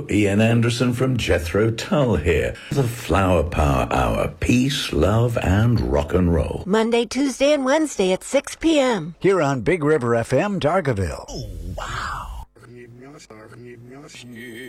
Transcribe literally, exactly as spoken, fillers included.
Hello, Ian Anderson from Jethro Tull here. The Flower Power Hour. Peace, love, and rock and roll. Monday, Tuesday, and Wednesday at six p.m. Here on Big River F M, Dargaville. Oh, wow.